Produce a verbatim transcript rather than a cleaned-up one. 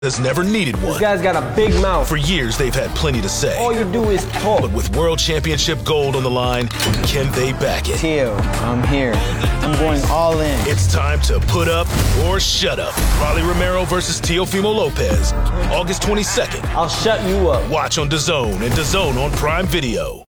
has never needed one. This guy's got a big mouth. For years, they've had plenty to say. All you do is talk. But with World Championship gold on the line, can they back it? Teal, I'm here. I'm going all in. It's time to put up or shut up. Rolly Romero versus Teofimo Lopez, August twenty-second. I'll shut you up. Watch on DAZN and DAZN on Prime Video.